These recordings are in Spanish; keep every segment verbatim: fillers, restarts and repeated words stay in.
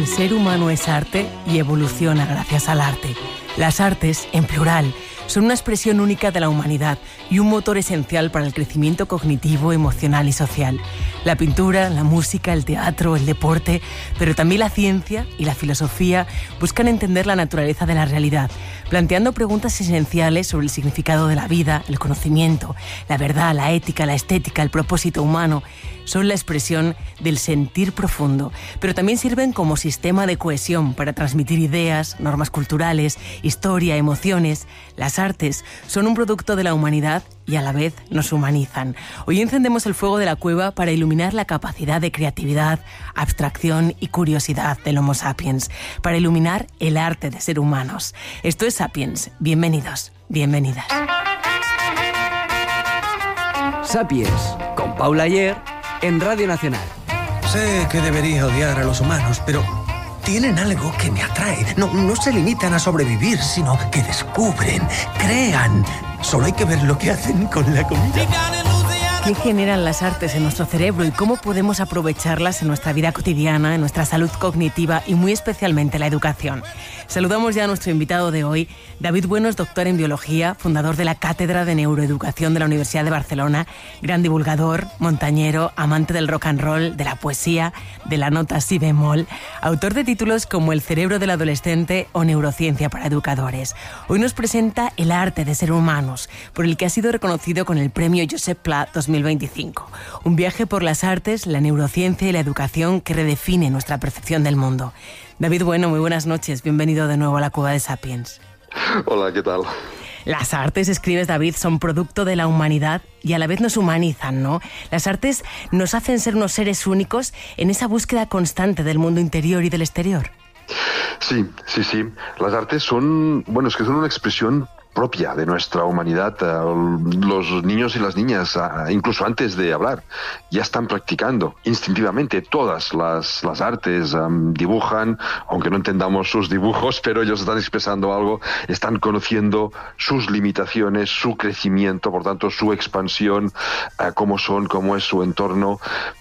El ser humano es arte y evoluciona gracias al arte. Las artes, en plural, son una expresión única de la humanidad y un motor esencial para el crecimiento cognitivo, emocional y social. La pintura, la música, el teatro, el deporte, pero también la ciencia y la filosofía buscan entender la naturaleza de la realidad, planteando preguntas esenciales sobre el significado de la vida, el conocimiento, la verdad, la ética, la estética, el propósito humano. Son la expresión del sentir profundo, pero también sirven como sistema de cohesión para transmitir ideas, normas culturales, historia, emociones. Las artes son un producto de la humanidad y a la vez nos humanizan. Hoy encendemos el fuego de la cueva para iluminar la capacidad de creatividad, abstracción y curiosidad del Homo sapiens, para iluminar el arte de ser humanos. Esto es Sapiens. Bienvenidos, bienvenidas. Sapiens, con Paula Ayer, en Radio Nacional. Sé que debería odiar a los humanos, pero tienen algo que me atrae. No, no se limitan a sobrevivir, sino que descubren, crean. Solo hay que ver lo que hacen con la comida. ¿Qué generan las artes en nuestro cerebro y cómo podemos aprovecharlas en nuestra vida cotidiana, en nuestra salud cognitiva y muy especialmente la educación? Saludamos ya a nuestro invitado de hoy. David Bueno es doctor en biología, fundador de la Cátedra de Neuroeducación de la Universidad de Barcelona, gran divulgador, montañero, amante del rock and roll, de la poesía, de la nota si bemol, autor de títulos como El cerebro del adolescente o Neurociencia para educadores. Hoy nos presenta El arte de ser humanos, por el que ha sido reconocido con el premio Josep Pla dos mil veinticinco. Un viaje por las artes, la neurociencia y la educación que redefine nuestra percepción del mundo. David Bueno, muy buenas noches. Bienvenido de nuevo a la Cueva de Sapiens. Hola, ¿qué tal? Las artes, escribes David, son producto de la humanidad y a la vez nos humanizan, ¿no? Las artes nos hacen ser unos seres únicos en esa búsqueda constante del mundo interior y del exterior. Sí, sí, sí. Las artes son, bueno, es que son una expresión propia de nuestra humanidad. Los niños y las niñas, incluso antes de hablar, ya están practicando instintivamente todas las, las artes, um, dibujan, aunque no entendamos sus dibujos, pero ellos están expresando algo, están conociendo sus limitaciones, su crecimiento, por tanto su expansión, uh, cómo son, cómo es su entorno.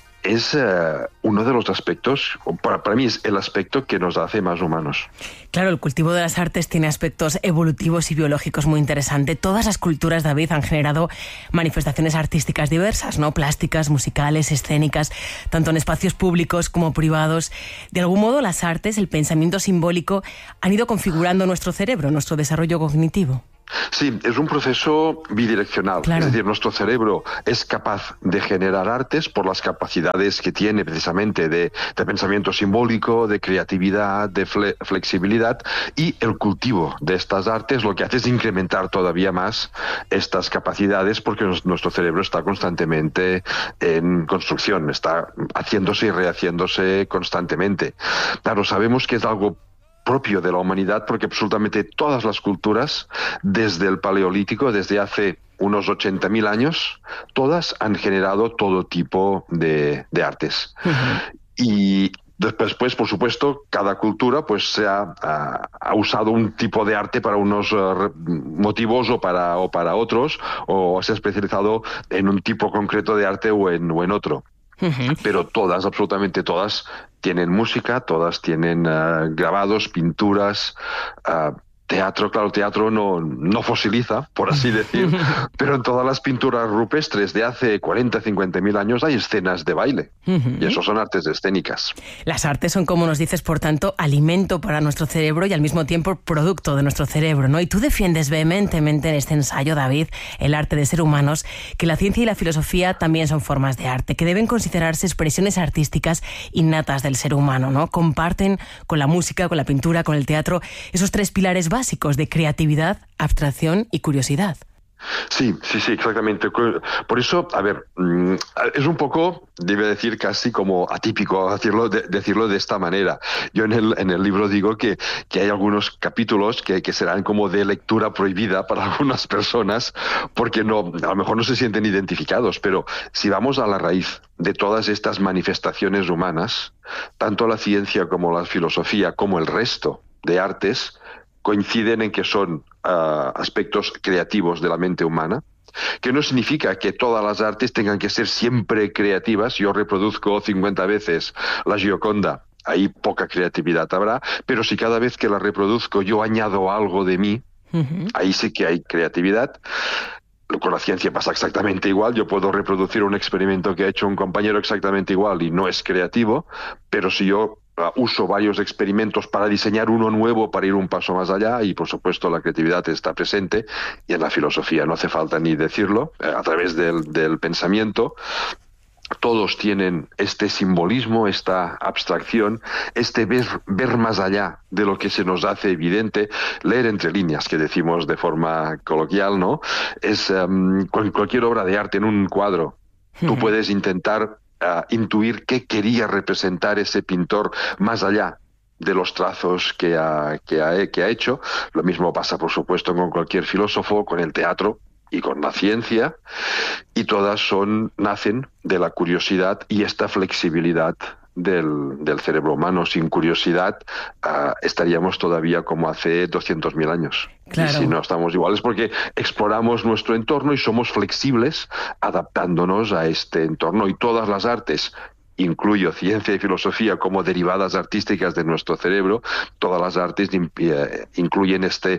Es uh, uno de los aspectos, para, para mí es el aspecto que nos hace más humanos. Claro, el cultivo de las artes tiene aspectos evolutivos y biológicos muy interesantes. Todas las culturas, David, han generado manifestaciones artísticas diversas, ¿no? Plásticas, musicales, escénicas, tanto en espacios públicos como privados. De algún modo, las artes, el pensamiento simbólico, han ido configurando nuestro cerebro, nuestro desarrollo cognitivo. Sí, es un proceso bidireccional. Claro. Es decir, nuestro cerebro es capaz de generar artes por las capacidades que tiene precisamente de, de pensamiento simbólico, de creatividad, de fle- flexibilidad, y el cultivo de estas artes lo que hace es incrementar todavía más estas capacidades porque nos, nuestro cerebro está constantemente en construcción, está haciéndose y rehaciéndose constantemente. Claro, sabemos que es algo propio de la humanidad porque absolutamente todas las culturas, desde el Paleolítico, desde hace unos ochenta mil años, todas han generado todo tipo de, de artes. Uh-huh. Y después, pues, por supuesto, cada cultura pues se ha, ha, ha usado un tipo de arte para unos uh, motivos o para, o para otros, o se ha especializado en un tipo concreto de arte o en, o en otro. Uh-huh. Pero todas, absolutamente todas, tienen música, todas tienen uh, grabados, pinturas, uh, teatro. Claro, teatro no, no fosiliza, por así decir, pero en todas las pinturas rupestres de hace cuarenta, cincuenta mil años hay escenas de baile. Uh-huh. Y eso son artes escénicas. Las artes son, como nos dices, por tanto, alimento para nuestro cerebro y al mismo tiempo producto de nuestro cerebro, ¿no? Y tú defiendes vehementemente en este ensayo, David, El arte de ser humanos, que la ciencia y la filosofía también son formas de arte, que deben considerarse expresiones artísticas innatas del ser humano, ¿no? Comparten con la música, con la pintura, con el teatro, esos tres pilares básicos básicos de creatividad, abstracción y curiosidad. Sí, sí, sí, exactamente. Por eso, a ver, es un poco, debe decir, casi como atípico decirlo de, decirlo de esta manera. Yo en el, en el libro digo que, que hay algunos capítulos que, que serán como de lectura prohibida para algunas personas porque no, a lo mejor no se sienten identificados, pero si vamos a la raíz de todas estas manifestaciones humanas, tanto la ciencia como la filosofía como el resto de artes coinciden en que son uh, aspectos creativos de la mente humana, que no significa que todas las artes tengan que ser siempre creativas. Yo reproduzco cincuenta veces la Gioconda ahí poca creatividad habrá, pero si cada vez que la reproduzco yo añado algo de mí, uh-huh. ahí sí que hay creatividad. Con la ciencia pasa exactamente igual. Yo puedo reproducir un experimento que ha hecho un compañero exactamente igual y no es creativo, pero si yo uh, uso varios experimentos para diseñar uno nuevo, para ir un paso más allá, y por supuesto la creatividad está presente, y en la filosofía no hace falta ni decirlo, eh, a través del, del pensamiento, todos tienen este simbolismo, esta abstracción, este ver, ver más allá de lo que se nos hace evidente, leer entre líneas, que decimos de forma coloquial, ¿no? Es um, cualquier obra de arte en un cuadro. Tú puedes intentar uh, intuir qué quería representar ese pintor más allá de los trazos que ha, que ha, que ha hecho. Lo mismo pasa, por supuesto, con cualquier filósofo, con el teatro y con la ciencia, y todas son nacen de la curiosidad y esta flexibilidad del, del cerebro humano. Sin curiosidad uh, estaríamos todavía como hace doscientos mil años. Claro. Y si no estamos iguales, porque exploramos nuestro entorno y somos flexibles adaptándonos a este entorno, y todas las artes, incluyo ciencia y filosofía como derivadas artísticas de nuestro cerebro, todas las artes incluyen este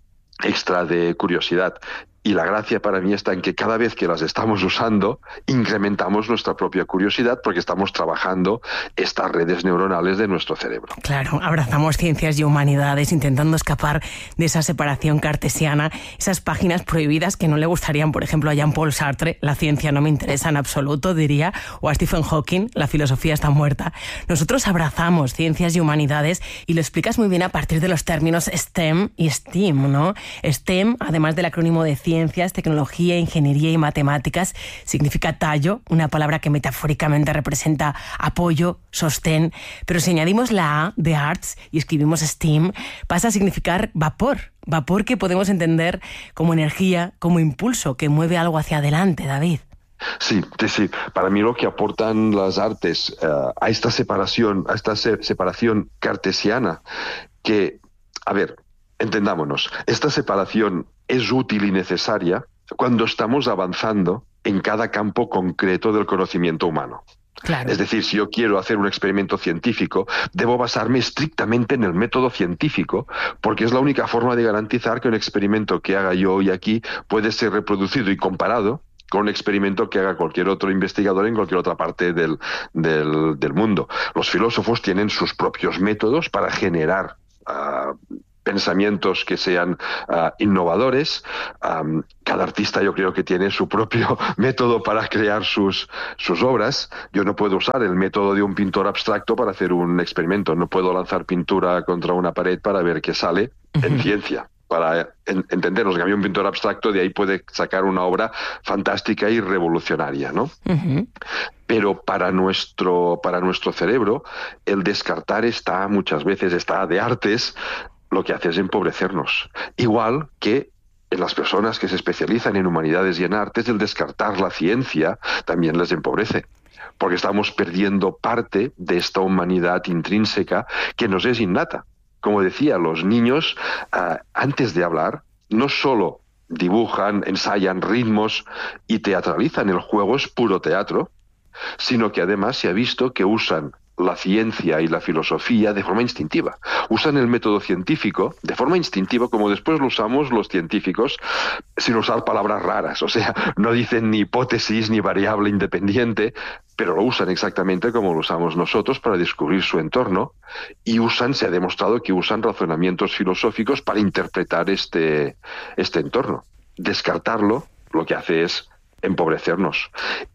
extra de curiosidad. Y la gracia para mí está en que cada vez que las estamos usando, incrementamos nuestra propia curiosidad, porque estamos trabajando estas redes neuronales de nuestro cerebro. Claro, abrazamos ciencias y humanidades intentando escapar de esa separación cartesiana, esas páginas prohibidas que no le gustarían, por ejemplo, a Jean-Paul Sartre. La ciencia no me interesa en absoluto, diría, o a Stephen Hawking, la filosofía está muerta. Nosotros abrazamos ciencias y humanidades, y lo explicas muy bien a partir de los términos STEM y STEAM, ¿no? STEM, además del acrónimo de Ciencias, Tecnología, Ingeniería y Matemáticas, significa tallo, una palabra que metafóricamente representa apoyo, sostén, pero si añadimos la A de Arts y escribimos STEAM, pasa a significar vapor, vapor que podemos entender como energía, como impulso que mueve algo hacia adelante, David. Sí, sí, sí. Para mí lo que aportan las artes uh, a esta separación, a esta se- separación cartesiana, que, a ver, entendámonos, esta separación es útil y necesaria cuando estamos avanzando en cada campo concreto del conocimiento humano. Claro. Es decir, si yo quiero hacer un experimento científico, debo basarme estrictamente en el método científico, porque es la única forma de garantizar que un experimento que haga yo hoy aquí puede ser reproducido y comparado con un experimento que haga cualquier otro investigador en cualquier otra parte del, del, del mundo. Los filósofos tienen sus propios métodos para generar uh, pensamientos que sean uh, innovadores. Um, cada artista yo creo que tiene su propio método para crear sus, sus obras. Yo no puedo usar el método de un pintor abstracto para hacer un experimento. No puedo lanzar pintura contra una pared para ver qué sale uh-huh. en ciencia. Para en, entendernos, que a mí un pintor abstracto de ahí puede sacar una obra fantástica y revolucionaria, ¿no? Uh-huh. Pero para nuestro, para nuestro cerebro, el descartar está muchas veces, está de artes, lo que hace es empobrecernos. Igual que en las personas que se especializan en humanidades y en artes, el descartar la ciencia también les empobrece, porque estamos perdiendo parte de esta humanidad intrínseca que nos es innata. Como decía, los niños, uh, antes de hablar, no solo dibujan, ensayan ritmos y teatralizan, el juego es puro teatro, sino que además se ha visto que usan la ciencia y la filosofía de forma instintiva. Usan el método científico de forma instintiva, como después lo usamos los científicos, sin usar palabras raras. O sea, no dicen ni hipótesis ni variable independiente, pero lo usan exactamente como lo usamos nosotros para descubrir su entorno, y usan, se ha demostrado que usan razonamientos filosóficos para interpretar este, este entorno. Descartarlo lo que hace es empobrecernos.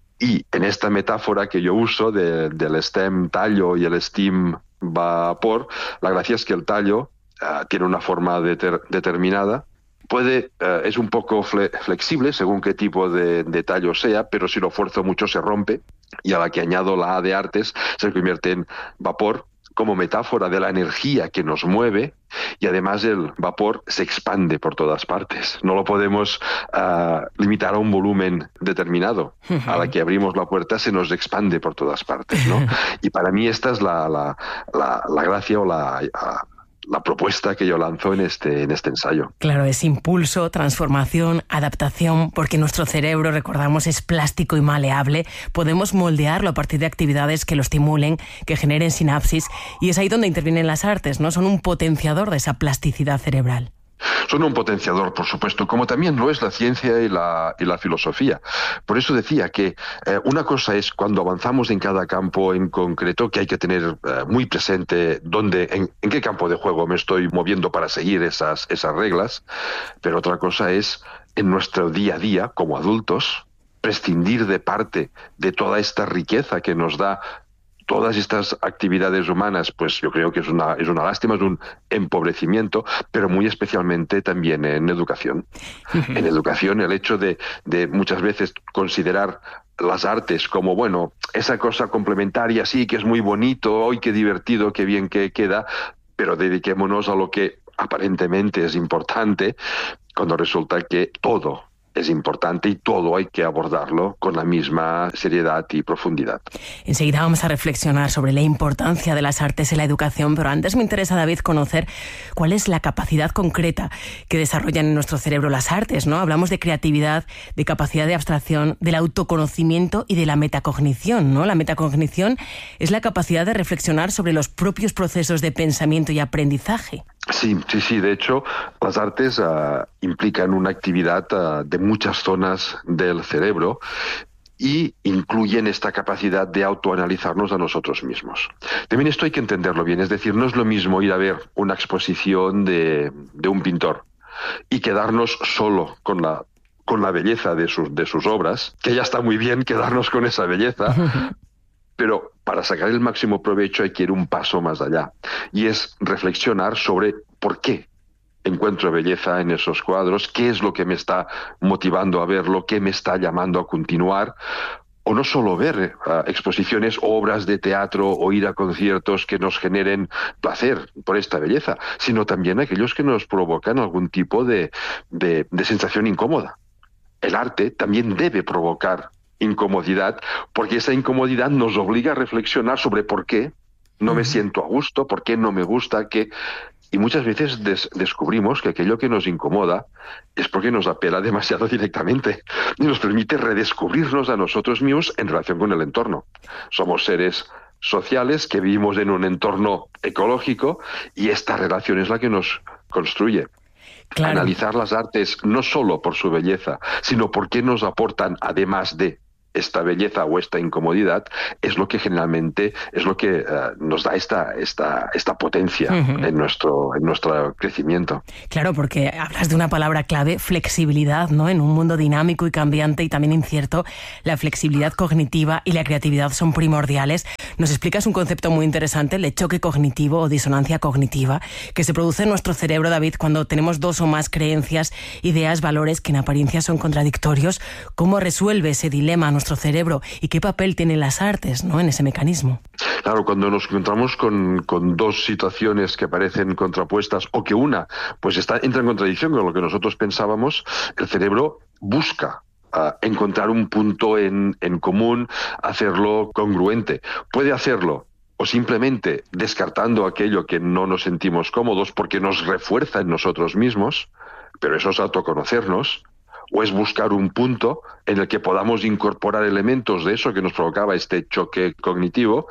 Y en esta metáfora que yo uso de, del STEM tallo y el STEAM vapor, la gracia es que el tallo uh, tiene una forma deter, determinada, puede uh, es un poco fle, flexible según qué tipo de, de tallo sea, pero si lo fuerzo mucho se rompe, y a la que añado la A de artes se convierte en vapor, como metáfora de la energía que nos mueve, y además el vapor se expande por todas partes. No lo podemos uh, limitar a un volumen determinado. Uh-huh. A la que abrimos la puerta se nos expande por todas partes, ¿no? Y para mí esta es la, la, la, la gracia o la, la propuesta que yo lanzo en este, en este ensayo. Claro, es impulso, transformación, adaptación, porque nuestro cerebro, recordamos, es plástico y maleable. Podemos moldearlo a partir de actividades que lo estimulen, que generen sinapsis, y es ahí donde intervienen las artes, ¿no? Son un potenciador de esa plasticidad cerebral. Son un potenciador, por supuesto, como también lo es la ciencia y la, y la filosofía. Por eso decía que eh, una cosa es cuando avanzamos en cada campo en concreto, que hay que tener eh, muy presente dónde, en, en qué campo de juego me estoy moviendo para seguir esas, esas reglas, pero otra cosa es en nuestro día a día, como adultos, prescindir de parte de toda esta riqueza que nos da todas estas actividades humanas. Pues yo creo que es una, es una lástima, es un empobrecimiento, pero muy especialmente también en educación. Uh-huh. En educación, el hecho de, de muchas veces considerar las artes como, bueno, esa cosa complementaria, sí, que es muy bonito, hoy qué divertido, qué bien que queda, pero dediquémonos a lo que aparentemente es importante, cuando resulta que todo es importante y todo hay que abordarlo con la misma seriedad y profundidad. Enseguida vamos a reflexionar sobre la importancia de las artes en la educación, pero antes me interesa, David, conocer cuál es la capacidad concreta que desarrollan en nuestro cerebro las artes, ¿no? Hablamos de creatividad, de capacidad de abstracción, del autoconocimiento y de la metacognición, ¿no? La metacognición es la capacidad de reflexionar sobre los propios procesos de pensamiento y aprendizaje. Sí, sí, sí. De hecho, las artes uh, implican una actividad uh, de muchas zonas del cerebro y incluyen esta capacidad de autoanalizarnos a nosotros mismos. También esto hay que entenderlo bien, es decir, no es lo mismo ir a ver una exposición de, de un pintor y quedarnos solo con la, con la belleza de sus, de sus obras, que ya está muy bien quedarnos con esa belleza, pero para sacar el máximo provecho hay que ir un paso más allá, y es reflexionar sobre por qué encuentro belleza en esos cuadros, qué es lo que me está motivando a verlo, qué me está llamando a continuar, o no solo ver uh, exposiciones, obras de teatro o ir a conciertos que nos generen placer por esta belleza, sino también aquellos que nos provocan algún tipo de, de, de sensación incómoda. El arte también debe provocar incomodidad, porque esa incomodidad nos obliga a reflexionar sobre por qué no me siento a gusto, por qué no me gusta, qué... Y muchas veces des- descubrimos que aquello que nos incomoda es porque nos apela demasiado directamente y nos permite redescubrirnos a nosotros mismos en relación con el entorno. Somos seres sociales que vivimos en un entorno ecológico y esta relación es la que nos construye. Claro. Analizar las artes no solo por su belleza, sino por qué nos aportan, además de esta belleza o esta incomodidad, es lo que generalmente es lo que uh, nos da esta esta esta potencia uh-huh. en nuestro en nuestro crecimiento. Claro, porque hablas de una palabra clave, flexibilidad, ¿no? En un mundo dinámico y cambiante y también incierto, la flexibilidad cognitiva y la creatividad son primordiales. Nos explicas un concepto muy interesante, el choque cognitivo o disonancia cognitiva, que se produce en nuestro cerebro, David, cuando tenemos dos o más creencias, ideas, valores que en apariencia son contradictorios. ¿Cómo resuelve ese dilema nuestro cerebro y qué papel tienen las artes, ¿no?, en ese mecanismo? Claro, cuando nos encontramos con, con dos situaciones que parecen contrapuestas o que una pues está, entra en contradicción con lo que nosotros pensábamos, el cerebro busca Uh, encontrar un punto en, en común, hacerlo congruente. Puede hacerlo o simplemente descartando aquello que no nos sentimos cómodos porque nos refuerza en nosotros mismos, pero eso es autoconocernos, o es buscar un punto en el que podamos incorporar elementos de eso que nos provocaba este choque cognitivo,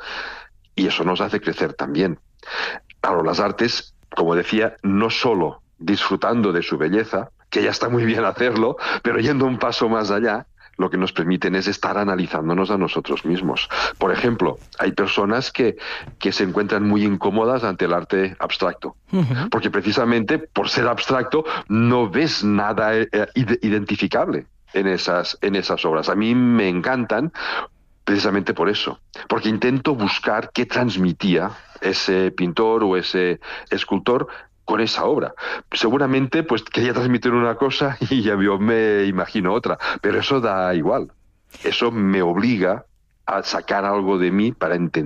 y eso nos hace crecer también. Claro, las artes, como decía, no solo disfrutando de su belleza, que ya está muy bien hacerlo, pero yendo un paso más allá, lo que nos permiten es estar analizándonos a nosotros mismos. Por ejemplo, hay personas que, que se encuentran muy incómodas ante el arte abstracto, uh-huh. porque precisamente por ser abstracto no ves nada eh, identificable en esas, en esas obras. A mí me encantan precisamente por eso, porque intento buscar qué transmitía ese pintor o ese escultor con esa obra. Seguramente pues quería transmitir una cosa y ya yo me imagino otra, pero eso da igual. Eso me obliga a sacar algo de mí para entender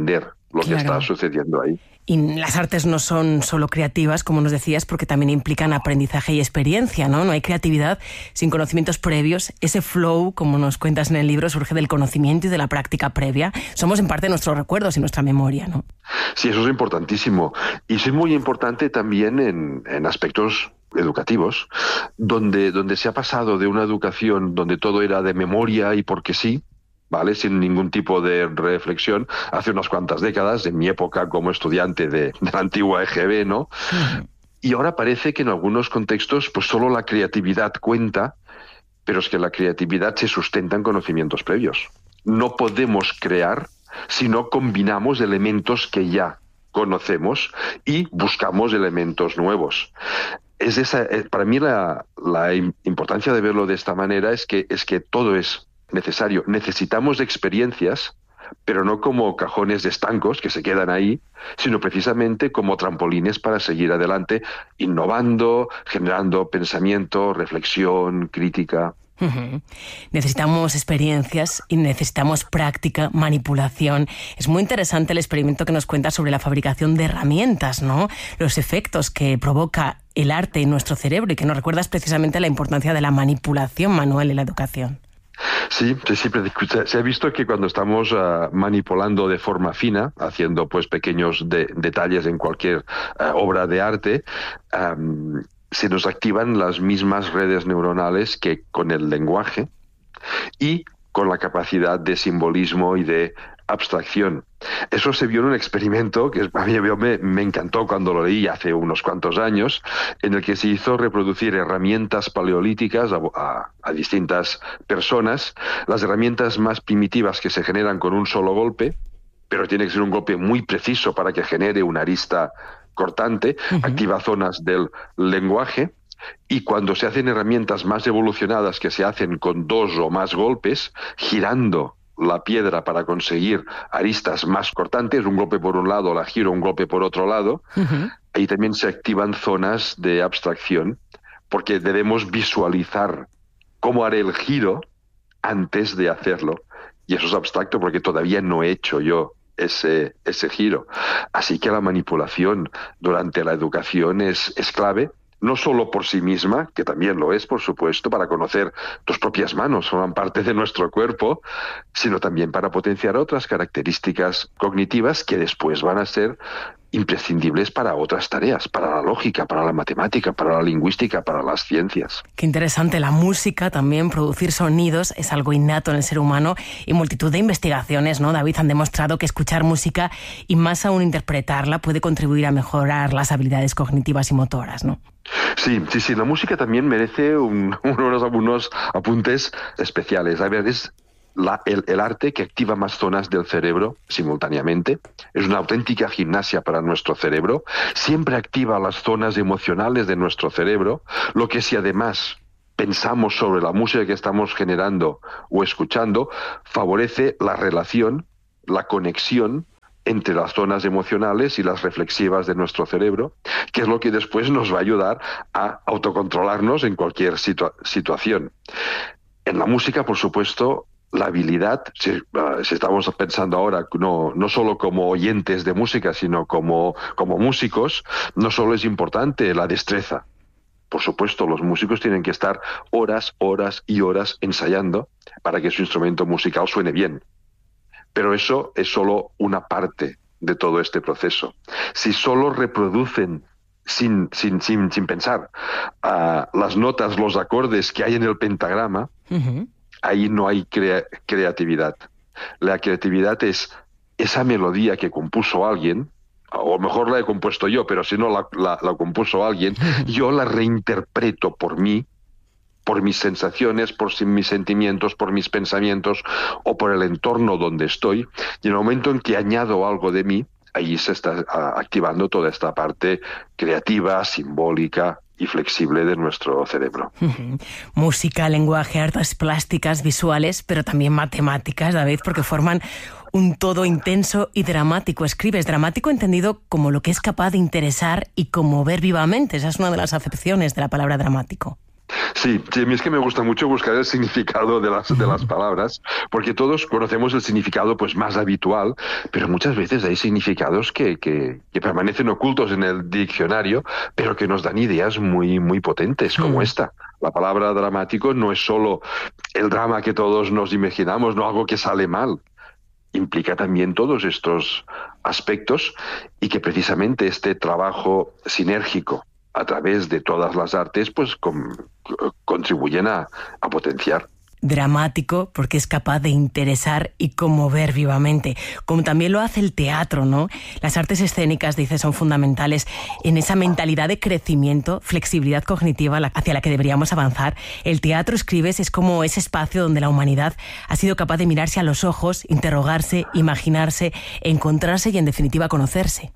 lo Claro. que está sucediendo ahí. Y las artes no son solo creativas, como nos decías, porque también implican aprendizaje y experiencia, ¿no? No hay creatividad sin conocimientos previos. Ese flow, como nos cuentas en el libro, surge del conocimiento y de la práctica previa. Somos en parte nuestros recuerdos y nuestra memoria, ¿no? Sí, eso es importantísimo. Y es muy importante también en, en aspectos educativos, donde, donde se ha pasado de una educación donde todo era de memoria y porque sí, ¿vale? Sin ningún tipo de reflexión, hace unas cuantas décadas, en mi época como estudiante de, de la antigua E G B, ¿no? Uh-huh. Y ahora parece que en algunos contextos pues solo la creatividad cuenta, pero es que la creatividad se sustenta en conocimientos previos. No podemos crear si no combinamos elementos que ya conocemos y buscamos elementos nuevos. Es esa, para mí la, la importancia de verlo de esta manera es que, es que todo es necesario. Necesitamos experiencias, pero no como cajones estancos que se quedan ahí, sino precisamente como trampolines para seguir adelante, innovando, generando pensamiento, reflexión, crítica. Uh-huh. Necesitamos experiencias y necesitamos práctica, manipulación. Es muy interesante el experimento que nos cuenta sobre la fabricación de herramientas, ¿no? Los efectos que provoca el arte en nuestro cerebro y que nos recuerdas precisamente la importancia de la manipulación manual en la educación. Sí, sí, sí, se ha visto que cuando estamos uh, manipulando de forma fina, haciendo pues pequeños de, detalles en cualquier uh, obra de arte, um, se nos activan las mismas redes neuronales que con el lenguaje y con la capacidad de simbolismo y de abstracción. Eso se vio en un experimento que a mí me, me encantó cuando lo leí hace unos cuantos años, en el que se hizo reproducir herramientas paleolíticas a, a, a distintas personas, las herramientas más primitivas que se generan con un solo golpe, pero tiene que ser un golpe muy preciso para que genere una arista cortante, uh-huh. activa zonas del lenguaje, y cuando se hacen herramientas más evolucionadas que se hacen con dos o más golpes, girando la piedra para conseguir aristas más cortantes, un golpe por un lado, la giro, un golpe por otro lado, uh-huh. ahí también se activan zonas de abstracción, porque debemos visualizar cómo haré el giro antes de hacerlo. Y eso es abstracto porque todavía no he hecho yo ese, ese giro. Así que la manipulación durante la educación es, es clave, no solo por sí misma, que también lo es, por supuesto, para conocer tus propias manos, forman parte de nuestro cuerpo, sino también para potenciar otras características cognitivas que después van a ser imprescindibles para otras tareas, para la lógica, para la matemática, para la lingüística, para las ciencias. Qué interesante. La música también, producir sonidos, es algo innato en el ser humano y multitud de investigaciones, ¿no, David? Han demostrado que escuchar música y más aún interpretarla puede contribuir a mejorar las habilidades cognitivas y motoras, ¿no? Sí, sí, sí. La música también merece un, unos, unos apuntes especiales. A ver, es La, el, el arte que activa más zonas del cerebro simultáneamente. Es una auténtica gimnasia para nuestro cerebro. Siempre activa las zonas emocionales de nuestro cerebro, lo que si además pensamos sobre la música que estamos generando o escuchando, favorece la relación, la conexión entre las zonas emocionales y las reflexivas de nuestro cerebro, que es lo que después nos va a ayudar a autocontrolarnos en cualquier situa- situación. En la música, por supuesto, la habilidad, si, uh, si estamos pensando ahora no, no solo como oyentes de música, sino como, como músicos, no solo es importante la destreza. Por supuesto, los músicos tienen que estar horas, horas y horas ensayando para que su instrumento musical suene bien. Pero eso es solo una parte de todo este proceso. Si solo reproducen sin, sin, sin, sin pensar uh, las notas, los acordes que hay en el pentagrama, uh-huh. ahí no hay crea- creatividad. La creatividad es esa melodía que compuso alguien, o mejor la he compuesto yo, pero si no la, la, la compuso alguien, yo la reinterpreto por mí, por mis sensaciones, por mis sentimientos, por mis pensamientos o por el entorno donde estoy. Y en el momento en que añado algo de mí, ahí se está activando toda esta parte creativa, simbólica y flexible de nuestro cerebro. Uh-huh. Música, lenguaje, artes plásticas, visuales, pero también matemáticas, David, porque forman un todo intenso y dramático. Escribes dramático entendido como lo que es capaz de interesar y conmover vivamente. Esa es una de las acepciones de la palabra dramático. Sí, sí, a mí es que me gusta mucho buscar el significado de las, de las palabras, porque todos conocemos el significado pues más habitual, pero muchas veces hay significados que, que, que permanecen ocultos en el diccionario, pero que nos dan ideas muy, muy potentes, como mm. esta. La palabra dramático no es solo el drama que todos nos imaginamos, no algo que sale mal. Implica también todos estos aspectos y que precisamente este trabajo sinérgico a través de todas las artes, pues con, contribuyen a, a potenciar. Dramático porque es capaz de interesar y conmover vivamente, como también lo hace el teatro, ¿no? Las artes escénicas, dice, son fundamentales en esa mentalidad de crecimiento, flexibilidad cognitiva hacia la que deberíamos avanzar. El teatro, escribes, es como ese espacio donde la humanidad ha sido capaz de mirarse a los ojos, interrogarse, imaginarse, encontrarse y, en definitiva, conocerse.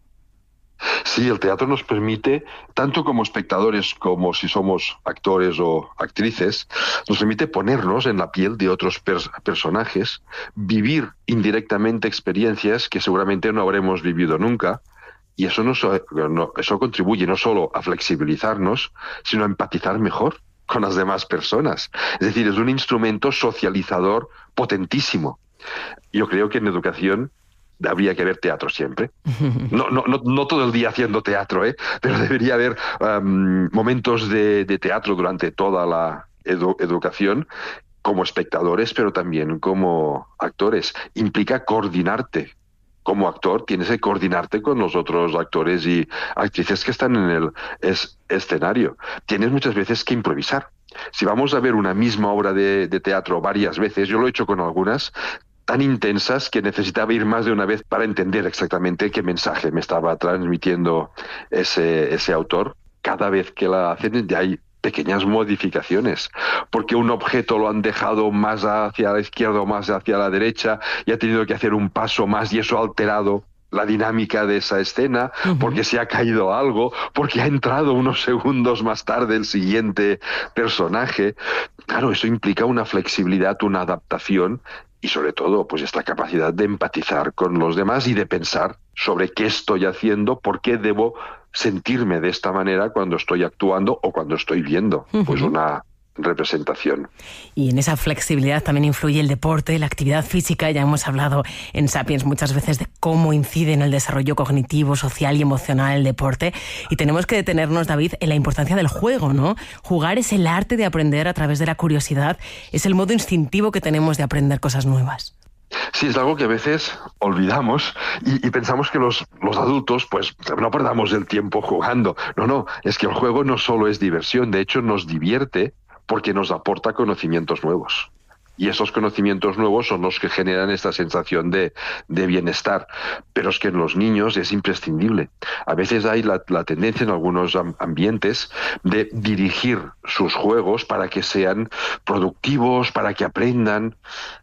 Sí, el teatro nos permite, tanto como espectadores como si somos actores o actrices, nos permite ponernos en la piel de otros pers- personajes, vivir indirectamente experiencias que seguramente no habremos vivido nunca, y eso, nos, no, eso contribuye no solo a flexibilizarnos, sino a empatizar mejor con las demás personas. Es decir, es un instrumento socializador potentísimo. Yo creo que en educación habría que haber teatro siempre. No, no, no, no todo el día haciendo teatro, ¿eh? Pero debería haber um, momentos de, de teatro durante toda la edu- educación, como espectadores, pero también como actores. Implica coordinarte. Como actor tienes que coordinarte con los otros actores y actrices que están en el es- escenario. Tienes muchas veces que improvisar. Si vamos a ver una misma obra de, de teatro varias veces, yo lo he hecho con algunas, tan intensas que necesitaba ir más de una vez para entender exactamente qué mensaje me estaba transmitiendo ese, ese autor. Cada vez que la hacen ya hay pequeñas modificaciones, porque un objeto lo han dejado más hacia la izquierda o más hacia la derecha y ha tenido que hacer un paso más y eso ha alterado la dinámica de esa escena, uh-huh. porque se ha caído algo, porque ha entrado unos segundos más tarde el siguiente personaje. Claro, eso implica una flexibilidad, una adaptación y sobre todo pues esta capacidad de empatizar con los demás y de pensar sobre qué estoy haciendo, por qué debo sentirme de esta manera cuando estoy actuando o cuando estoy viendo uh-huh. pues una representación. Y en esa flexibilidad también influye el deporte, la actividad física. Ya hemos hablado en Sapiens muchas veces de cómo incide en el desarrollo cognitivo, social y emocional el deporte. Y tenemos que detenernos, David, en la importancia del juego, ¿no? Jugar es el arte de aprender a través de la curiosidad, es el modo instintivo que tenemos de aprender cosas nuevas. Sí, es algo que a veces olvidamos y, y pensamos que los, los adultos, pues, no perdamos el tiempo jugando. No, no, es que el juego no solo es diversión, de hecho nos divierte porque nos aporta conocimientos nuevos. Y esos conocimientos nuevos son los que generan esta sensación de, de bienestar. Pero es que en los niños es imprescindible. A veces hay la, la tendencia en algunos ambientes de dirigir sus juegos para que sean productivos, para que aprendan.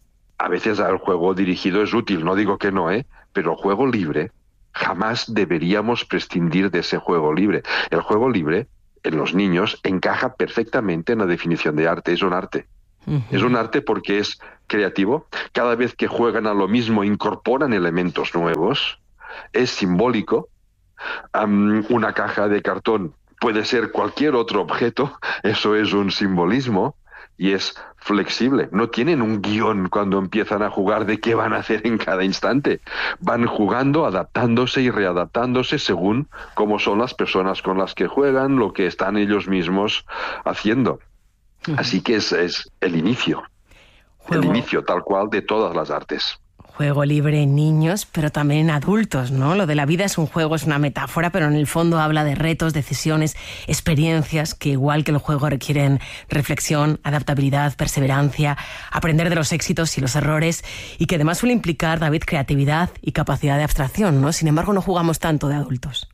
A veces el juego dirigido es útil, no digo que no, ¿eh? Pero el juego libre, jamás deberíamos prescindir de ese juego libre. El juego libre en los niños encaja perfectamente en la definición de arte. Es un arte. Uh-huh. Es un arte porque es creativo. Cada vez que juegan a lo mismo incorporan elementos nuevos. Es simbólico. Um, una caja de cartón puede ser cualquier otro objeto. Eso es un simbolismo. Y es flexible. No tienen un guión cuando empiezan a jugar de qué van a hacer en cada instante. Van jugando, adaptándose y readaptándose según cómo son las personas con las que juegan, lo que están ellos mismos haciendo. Uh-huh. Así que es, es el inicio. Juego. El inicio tal cual de todas las artes. Juego libre en niños, pero también en adultos, ¿no? Lo de la vida es un juego, es una metáfora, pero en el fondo habla de retos, decisiones, experiencias que, igual que el juego, requieren reflexión, adaptabilidad, perseverancia, aprender de los éxitos y los errores, y que además suele implicar, David, creatividad y capacidad de abstracción, ¿no? Sin embargo, no jugamos tanto de adultos.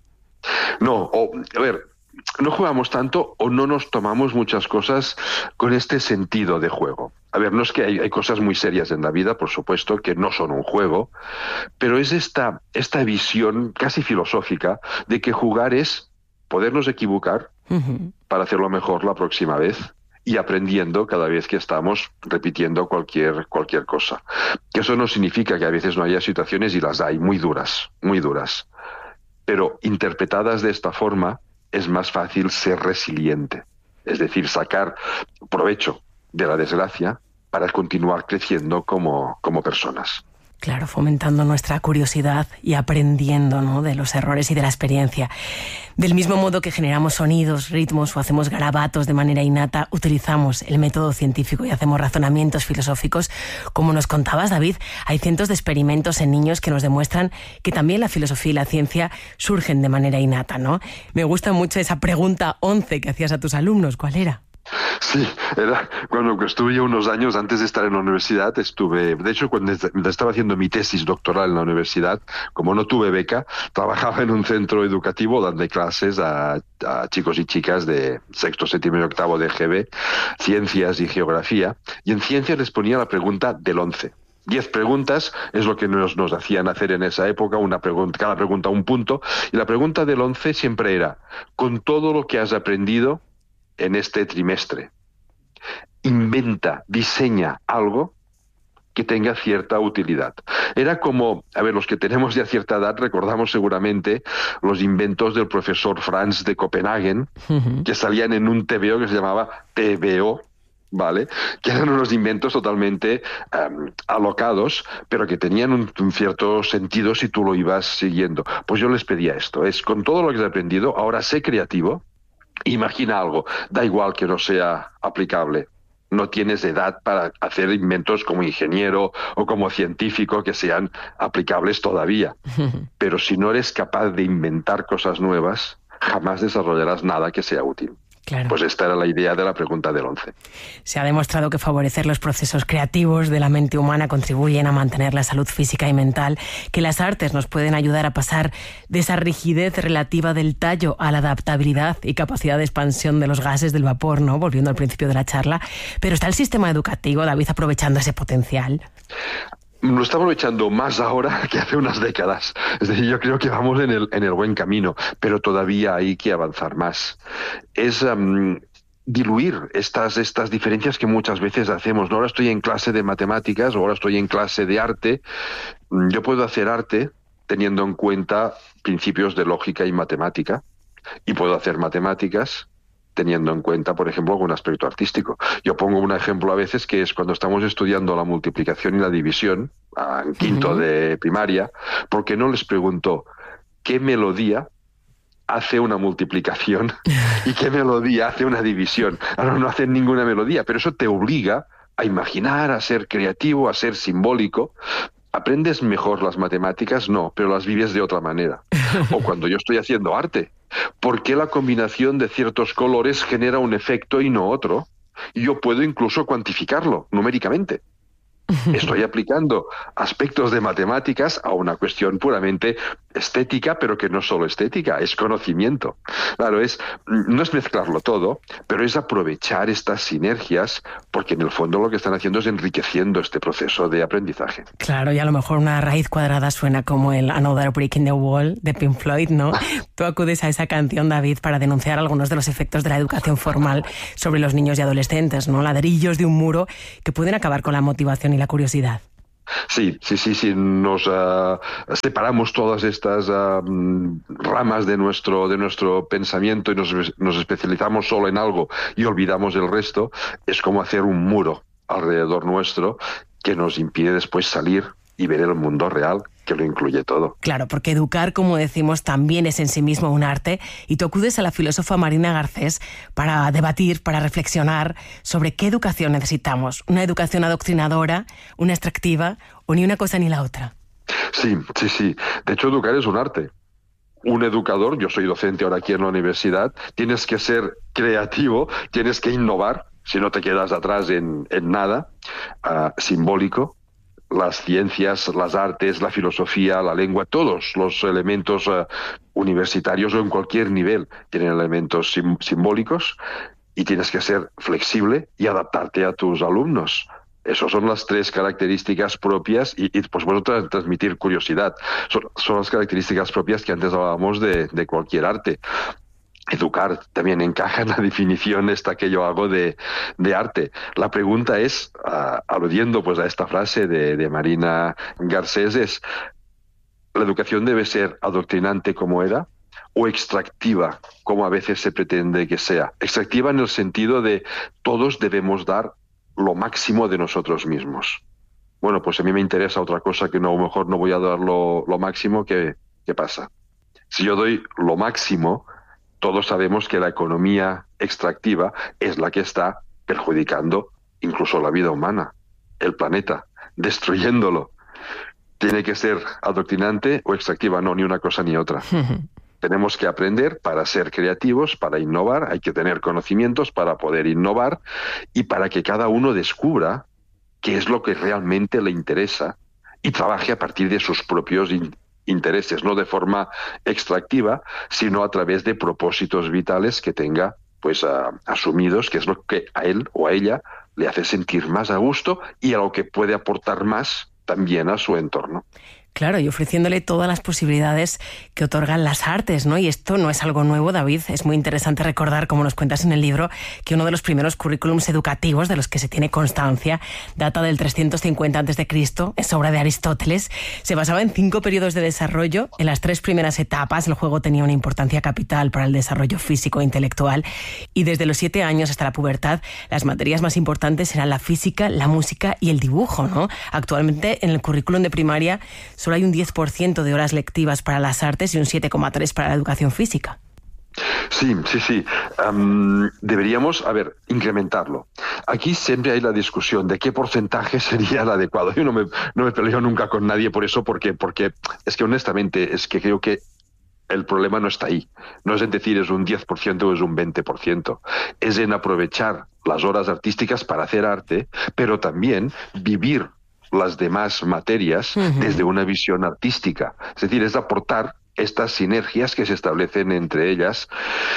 No, o, a ver, no jugamos tanto o no nos tomamos muchas cosas con este sentido de juego. A ver, no es que hay, hay cosas muy serias en la vida, por supuesto, que no son un juego, pero es esta, esta visión casi filosófica de que jugar es podernos equivocar uh-huh. para hacerlo mejor la próxima vez y aprendiendo cada vez que estamos repitiendo cualquier, cualquier cosa. Que eso no significa que a veces no haya situaciones, y las hay, muy duras, muy duras. Pero interpretadas de esta forma es más fácil ser resiliente. es decir, sacar provecho de la desgracia para continuar creciendo como, como personas. Claro, fomentando nuestra curiosidad y aprendiendo, ¿no?, de los errores y de la experiencia. Del mismo modo que generamos sonidos, ritmos o hacemos garabatos de manera innata, utilizamos el método científico y hacemos razonamientos filosóficos. Como nos contabas, David, hay cientos de experimentos en niños que nos demuestran que también la filosofía y la ciencia surgen de manera innata, ¿no? Me gusta mucho esa pregunta once que hacías a tus alumnos. ¿Cuál era? Sí, era cuando estuve yo unos años antes de estar en la universidad, estuve, de hecho, cuando estaba haciendo mi tesis doctoral en la universidad, como no tuve beca, trabajaba en un centro educativo dando clases a, a chicos y chicas de sexto, séptimo y octavo de G B, ciencias y geografía, y en ciencias les ponía la pregunta del once. Diez preguntas es lo que nos, nos hacían hacer en esa época, una pregunta, cada pregunta un punto, y la pregunta del once siempre era, con todo lo que has aprendido en este trimestre, inventa, diseña algo que tenga cierta utilidad. Era como, a ver, los que tenemos ya cierta edad recordamos seguramente los inventos del profesor Franz de Copenhague, uh-huh. que salían en un T V O que se llamaba T V O, ¿vale? Que eran unos inventos totalmente um, alocados, pero que tenían un, un cierto sentido si tú lo ibas siguiendo. Pues yo les pedía esto, es con todo lo que has aprendido, ahora sé creativo. Imagina algo, da igual que no sea aplicable. No tienes edad para hacer inventos como ingeniero o como científico que sean aplicables todavía. Pero si no eres capaz de inventar cosas nuevas, jamás desarrollarás nada que sea útil. Claro. Pues esta era la idea de la pregunta del once. Se ha demostrado que favorecer los procesos creativos de la mente humana contribuyen a mantener la salud física y mental, que las artes nos pueden ayudar a pasar de esa rigidez relativa del tallo a la adaptabilidad y capacidad de expansión de los gases del vapor, ¿no? Volviendo al principio de la charla. Pero ¿está el sistema educativo, David, aprovechando ese potencial? Lo está aprovechando más ahora que hace unas décadas. Es decir, yo creo que vamos en el, en el buen camino, pero todavía hay que avanzar más. Es um, diluir estas, estas diferencias que muchas veces hacemos. ¿No? Ahora estoy en clase de matemáticas o ahora estoy en clase de arte. Yo puedo hacer arte teniendo en cuenta principios de lógica y matemática, y puedo hacer matemáticas teniendo en cuenta, por ejemplo, algún aspecto artístico. Yo pongo un ejemplo a veces que es cuando estamos estudiando la multiplicación y la división, en quinto uh-huh. de primaria, porque no les pregunto qué melodía hace una multiplicación y qué melodía hace una división. Ahora no hacen ninguna melodía, pero eso te obliga a imaginar, a ser creativo, a ser simbólico. ¿Aprendes mejor las matemáticas? No, pero las vives de otra manera. O cuando yo estoy haciendo arte, ¿por qué la combinación de ciertos colores genera un efecto y no otro? Y yo puedo incluso cuantificarlo numéricamente. Estoy aplicando aspectos de matemáticas a una cuestión puramente estética, pero que no es solo estética, es conocimiento. Claro, es, no es mezclarlo todo, pero es aprovechar estas sinergias, porque en el fondo lo que están haciendo es enriqueciendo este proceso de aprendizaje. Claro, y a lo mejor una raíz cuadrada suena como el Another Brick in the Wall de Pink Floyd, ¿no? Tú acudes a esa canción, David, para denunciar algunos de los efectos de la educación formal sobre los niños y adolescentes, ¿no? Ladrillos de un muro que pueden acabar con la motivación y la curiosidad. Sí, sí, sí, sí. Nos uh, separamos todas estas uh, ramas de nuestro de nuestro pensamiento y nos, nos especializamos solo en algo y olvidamos el resto. Es como hacer un muro alrededor nuestro que nos impide después salir y ver el mundo real, que lo incluye todo. Claro, porque educar, como decimos, también es en sí mismo un arte, y tú acudes a la filósofa Marina Garcés para debatir, para reflexionar sobre qué educación necesitamos. ¿Una educación adoctrinadora, una extractiva, o ni una cosa ni la otra? Sí, sí, sí. De hecho, educar es un arte. Un educador, yo soy docente ahora aquí en la universidad, tienes que ser creativo, tienes que innovar, si no te quedas atrás en, en nada, uh, simbólico. Las ciencias, las artes, la filosofía, la lengua, todos los elementos uh, universitarios o en cualquier nivel tienen elementos sim- simbólicos y tienes que ser flexible y adaptarte a tus alumnos. Esas son las tres características propias y, y pues bueno, tra- transmitir curiosidad. Son, son las características propias que antes hablábamos de, de cualquier arte. Educar también encaja en la definición esta que yo hago de, de arte. La pregunta es, uh, aludiendo pues a esta frase de, de Marina Garcés, es, ¿la educación debe ser adoctrinante como era o extractiva, como a veces se pretende que sea. Extractiva en el sentido de todos debemos dar lo máximo de nosotros mismos. Bueno, pues a mí me interesa otra cosa que no, a lo mejor no voy a dar lo, lo máximo, ¿qué, ¿qué pasa? Si yo doy lo máximo, todos sabemos que la economía extractiva es la que está perjudicando incluso la vida humana, el planeta, destruyéndolo. ¿Tiene que ser adoctrinante o extractiva? No, ni una cosa ni otra. Tenemos que aprender para ser creativos, para innovar, hay que tener conocimientos para poder innovar y para que cada uno descubra qué es lo que realmente le interesa y trabaje a partir de sus propios in- intereses, no de forma extractiva, sino a través de propósitos vitales que tenga pues uh, asumidos, que es lo que a él o a ella le hace sentir más a gusto y a lo que puede aportar más también a su entorno. Claro, y ofreciéndole todas las posibilidades que otorgan las artes, ¿no? Y esto no es algo nuevo, David. Es muy interesante recordar, como nos cuentas en el libro, que uno de los primeros currículums educativos de los que se tiene constancia data del trescientos cincuenta antes de Cristo, es obra de Aristóteles. Se basaba en cinco periodos de desarrollo. En las tres primeras etapas el juego tenía una importancia capital para el desarrollo físico e intelectual. Y desde los siete años hasta la pubertad, las materias más importantes eran la física, la música y el dibujo, ¿no? Actualmente en el currículum de primaria solo hay un diez por ciento de horas lectivas para las artes y un siete coma tres por ciento para la educación física. Sí, sí, sí. Um, deberíamos, a ver, incrementarlo. Aquí siempre hay la discusión de qué porcentaje sería el adecuado. Yo no me, no me peleo nunca con nadie por eso, porque, porque es que honestamente es que creo que el problema no está ahí. No es en decir es un diez por ciento o es un veinte por ciento. Es en aprovechar las horas artísticas para hacer arte, pero también vivir las demás materias uh-huh. desde una visión artística. Es decir, es aportar estas sinergias que se establecen entre ellas.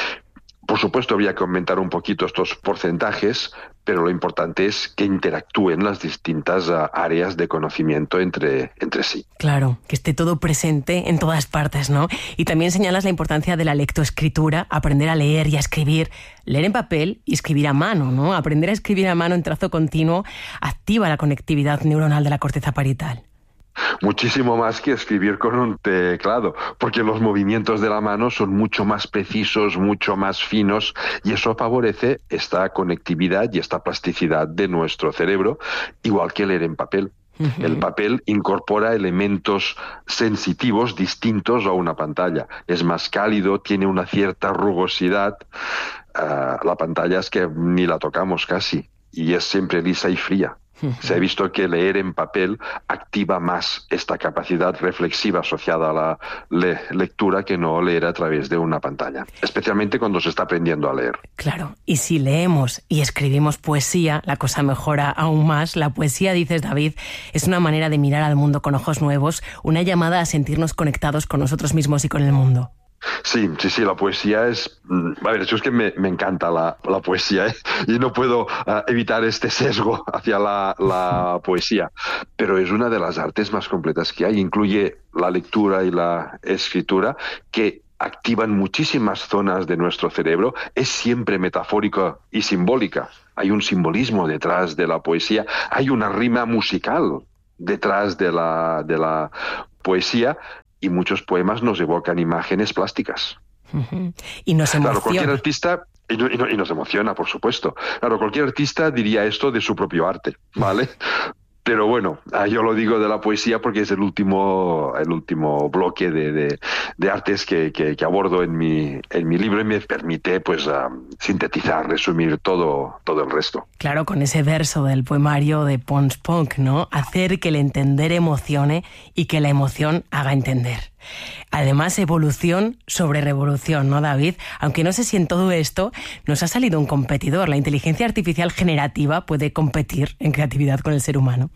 Por supuesto, habría que aumentar un poquito estos porcentajes, pero lo importante es que interactúen las distintas uh, áreas de conocimiento entre, entre sí. Claro, que esté todo presente en todas partes, ¿no? Y también señalas la importancia de la lectoescritura, aprender a leer y a escribir, leer en papel y escribir a mano, ¿no? Aprender a escribir a mano en trazo continuo activa la conectividad neuronal de la corteza parietal. Muchísimo más que escribir con un teclado, porque los movimientos de la mano son mucho más precisos, mucho más finos, y eso favorece esta conectividad y esta plasticidad de nuestro cerebro, igual que leer en papel. Uh-huh. El papel incorpora elementos sensitivos distintos a una pantalla. Es más cálido, tiene una cierta rugosidad. Uh, la pantalla es que ni la tocamos casi, y es siempre lisa y fría. Se ha visto que leer en papel activa más esta capacidad reflexiva asociada a la le- lectura que no leer a través de una pantalla, especialmente cuando se está aprendiendo a leer. Claro, y si leemos y escribimos poesía, la cosa mejora aún más. La poesía, dices, David, es una manera de mirar al mundo con ojos nuevos, una llamada a sentirnos conectados con nosotros mismos y con el mundo. Sí, sí, sí, la poesía es... A ver, eso es que me, me encanta la, la poesía, ¿eh? Y no puedo uh, evitar este sesgo hacia la, la poesía, pero es una de las artes más completas que hay. Incluye la lectura y la escritura, que activan muchísimas zonas de nuestro cerebro. Es siempre metafórica y simbólica. Hay un simbolismo detrás de la poesía, hay una rima musical detrás de la, de la poesía. Y muchos poemas nos evocan imágenes plásticas. Uh-huh. Y nos emociona. Claro, cualquier artista, y, no, y, no, y nos emociona, por supuesto. Claro, cualquier artista diría esto de su propio arte, ¿vale? Pero bueno, yo lo digo de la poesía porque es el último, el último bloque de, de, de artes que, que, que abordo en mi, en mi libro y me permite pues um, sintetizar, resumir todo, todo el resto. Claro, con ese verso del poemario de Pons Ponk, ¿no? Hacer que el entender emocione y que la emoción haga entender. Además, evolución sobre revolución, ¿no, David? Aunque no sé si en todo esto nos ha salido un competidor. La inteligencia artificial generativa puede competir en creatividad con el ser humano.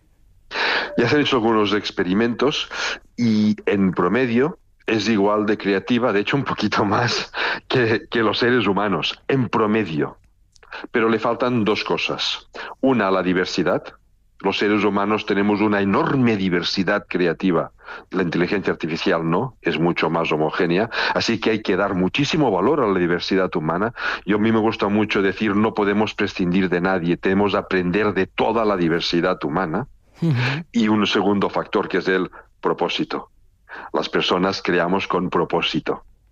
Ya se han hecho algunos experimentos y en promedio es igual de creativa, de hecho un poquito más que, que los seres humanos, en promedio. Pero le faltan dos cosas. Una, la diversidad. Los seres humanos tenemos una enorme diversidad creativa. La inteligencia artificial no, es mucho más homogénea. Así que hay que dar muchísimo valor a la diversidad humana. Yo a mí me gusta mucho decir no podemos prescindir de nadie, tenemos que aprender de toda la diversidad humana. Uh-huh. Y un segundo factor que es el propósito. Las personas creamos con propósito.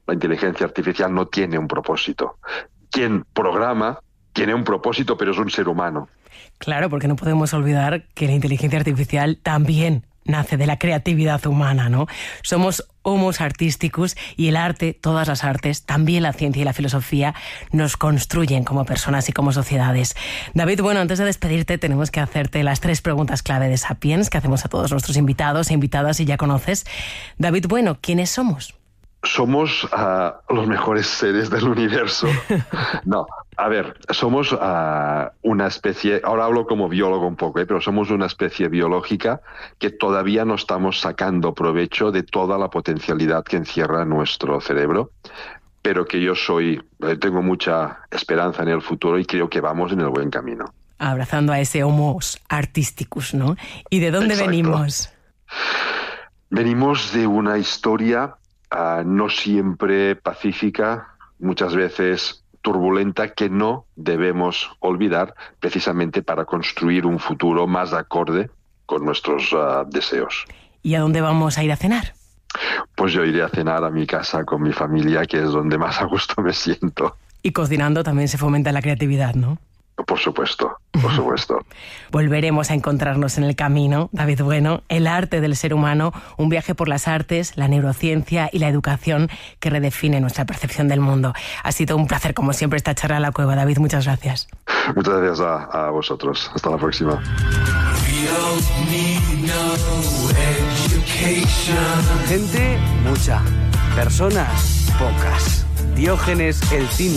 La inteligencia artificial no tiene un propósito. Quien programa tiene un propósito, pero es un ser humano. Claro, porque no podemos olvidar que la inteligencia artificial también nace de la creatividad humana, ¿no? Somos homos artísticos y el arte, todas las artes, también la ciencia y la filosofía, nos construyen como personas y como sociedades. David, bueno, antes de despedirte tenemos que hacerte las tres preguntas clave de Sapiens que hacemos a todos nuestros invitados e invitadas y ya conoces. David, bueno, ¿quiénes somos? Somos uh, los mejores seres del universo. No, a ver, somos uh, una especie, ahora hablo como biólogo un poco, ¿eh? pero somos una especie biológica que todavía no estamos sacando provecho de toda la potencialidad que encierra nuestro cerebro, pero que yo soy, eh, tengo mucha esperanza en el futuro y creo que vamos en el buen camino. Abrazando a ese homos artísticus, ¿no? ¿Y de dónde Exacto. venimos? Venimos de una historia Uh, no siempre pacífica, muchas veces turbulenta, que no debemos olvidar precisamente para construir un futuro más acorde con nuestros uh, deseos. ¿Y a dónde vamos a ir a cenar? Pues yo iré a cenar a mi casa con mi familia, que es donde más a gusto me siento. Y cocinando también se fomenta la creatividad, ¿no? Por supuesto, por supuesto. Volveremos a encontrarnos en el camino, David Bueno, el arte del ser humano, un viaje por las artes, la neurociencia y la educación que redefine nuestra percepción del mundo. Ha sido un placer, como siempre, esta charla en la cueva. David, muchas gracias. Muchas gracias a, a vosotros. Hasta la próxima. Gente, mucha. Personas, pocas. Diógenes el Cínico.